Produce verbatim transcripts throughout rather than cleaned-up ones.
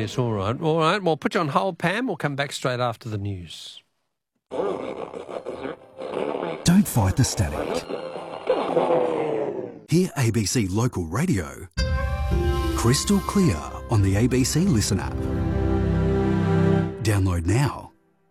Yes, all right. All right, we'll put you on hold, Pam. We'll come back straight after the news. Don't fight the static. Hear A B C Local Radio crystal clear on the A B C Listen app. Download now.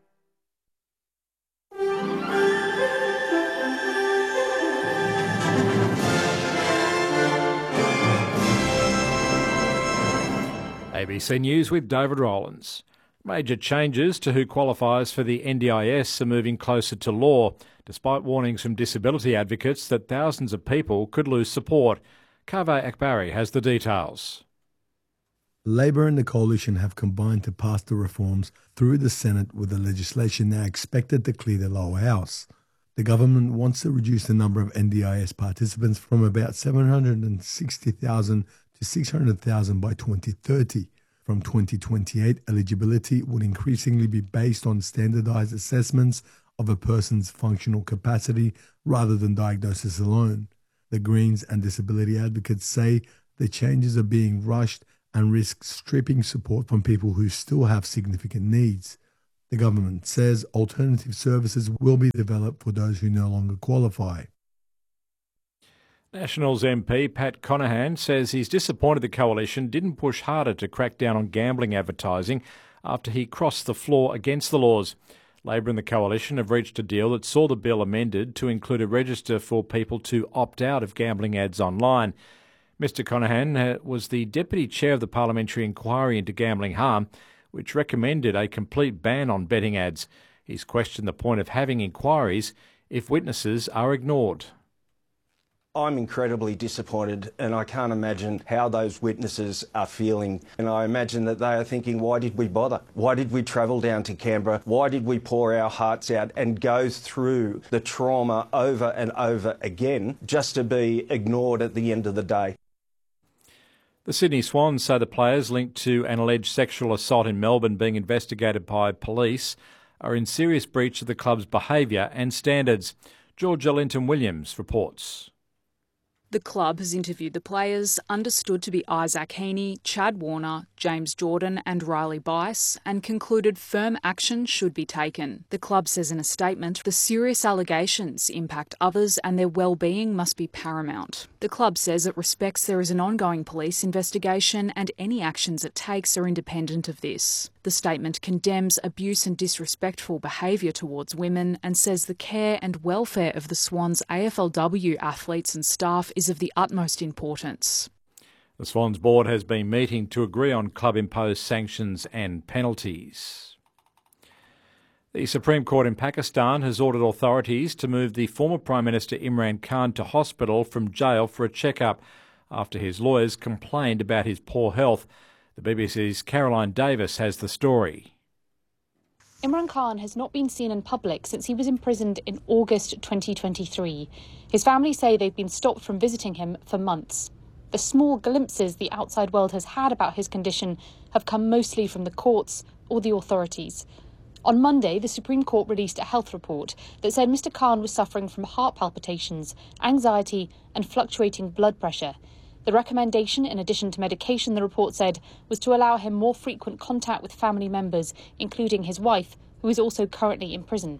A B C News with David Rowlands. Major changes to who qualifies for the N D I S are moving closer to law, despite warnings from disability advocates that thousands of people could lose support. Kaveh Akbari has the details. Labor and the Coalition have combined to pass the reforms through the Senate, with the legislation now expected to clear the lower house. The government wants to reduce the number of N D I S participants from about seven hundred sixty thousand to six hundred thousand by twenty thirty. From twenty twenty-eight, eligibility would increasingly be based on standardised assessments of a person's functional capacity rather than diagnosis alone. The Greens and disability advocates say the changes are being rushed and risk stripping support from people who still have significant needs. The government says alternative services will be developed for those who no longer qualify. Nationals M P Pat Conahan says he's disappointed the Coalition didn't push harder to crack down on gambling advertising after he crossed the floor against the laws. Labor and the Coalition have reached a deal that saw the bill amended to include a register for people to opt out of gambling ads online. Mister Conahan was the Deputy Chair of the Parliamentary Inquiry into Gambling Harm, which recommended a complete ban on betting ads. He's questioned the point of having inquiries if witnesses are ignored. I'm incredibly disappointed, and I can't imagine how those witnesses are feeling. And I imagine that they are thinking, why did we bother? Why did we travel down to Canberra? Why did we pour our hearts out and go through the trauma over and over again just to be ignored at the end of the day? The Sydney Swans say the players linked to an alleged sexual assault in Melbourne being investigated by police are in serious breach of the club's behaviour and standards. Georgia Linton-Williams reports. The club has interviewed the players, understood to be Isaac Heaney, Chad Warner, James Jordan and Riley Bice, and concluded firm action should be taken. The club says in a statement, the serious allegations impact others and their well-being must be paramount. The club says it respects there is an ongoing police investigation and any actions it takes are independent of this. The statement condemns abuse and disrespectful behaviour towards women and says the care and welfare of the Swans A F L W athletes and staff is of the utmost importance. The Swans board has been meeting to agree on club-imposed sanctions and penalties. The Supreme Court in Pakistan has ordered authorities to move the former Prime Minister Imran Khan to hospital from jail for a checkup after his lawyers complained about his poor health. The B B C's Caroline Davis has the story. Imran Khan has not been seen in public since he was imprisoned in August twenty twenty-three. His family say they've been stopped from visiting him for months. The small glimpses the outside world has had about his condition have come mostly from the courts or the authorities. On Monday, the Supreme Court released a health report that said Mister Khan was suffering from heart palpitations, anxiety and fluctuating blood pressure. The recommendation, in addition to medication, the report said, was to allow him more frequent contact with family members, including his wife, who is also currently in prison.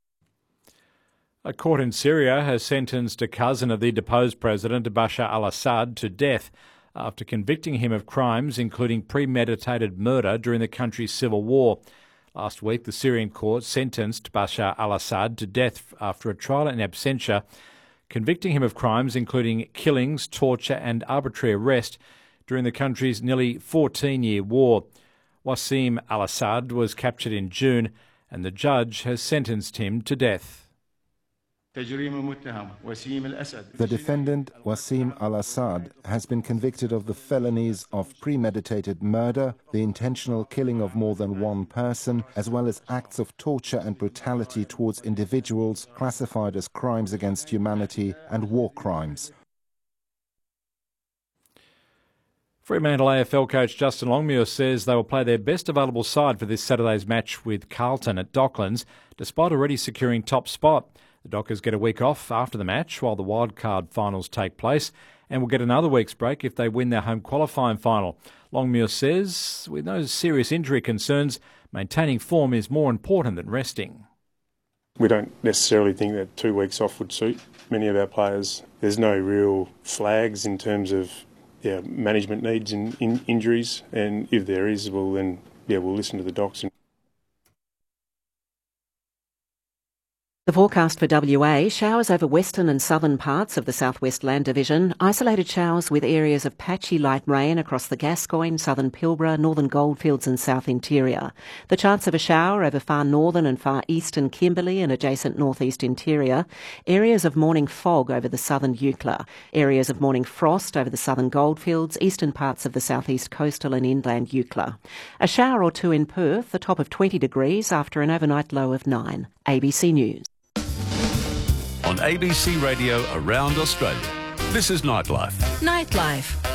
A court in Syria has sentenced a cousin of the deposed president, Bashar al-Assad, to death after convicting him of crimes including premeditated murder during the country's civil war. Last week, the Syrian court sentenced Bashar al-Assad to death after a trial in absentia, convicting him of crimes including killings, torture and arbitrary arrest during the country's nearly fourteen-year war. Wassim al-Assad was captured in June and the judge has sentenced him to death. The defendant, Wassim al-Assad, has been convicted of the felonies of premeditated murder, the intentional killing of more than one person, as well as acts of torture and brutality towards individuals classified as crimes against humanity and war crimes. Fremantle A F L coach Justin Longmuir says they will play their best available side for this Saturday's match with Carlton at Docklands, despite already securing top spot. The Dockers get a week off after the match while the wildcard finals take place and will get another week's break if they win their home qualifying final. Longmuir says, with no serious injury concerns, maintaining form is more important than resting. We don't necessarily think that two weeks off would suit many of our players. There's no real flags in terms of yeah, management needs in, in injuries, and if there is, well then yeah, we'll listen to the docs. The forecast for W A, showers over western and southern parts of the Southwest Land Division, isolated showers with areas of patchy light rain across the Gascoyne, southern Pilbara, northern Goldfields and south interior. The chance of a shower over far northern and far eastern Kimberley and adjacent northeast interior. Areas of morning fog over the southern Eucla. Areas of morning frost over the southern Goldfields, eastern parts of the southeast coastal and inland Eucla. A shower or two in Perth, a top of twenty degrees after an overnight low of nine. A B C News. On A B C Radio around Australia, this is Nightlife. Nightlife.